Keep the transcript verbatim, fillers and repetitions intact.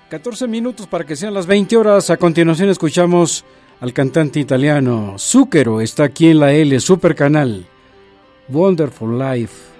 catorce minutos para que sean las veinte horas. A continuación escuchamos al cantante italiano Zucchero. Está aquí en la L, Super Canal. Wonderful Life.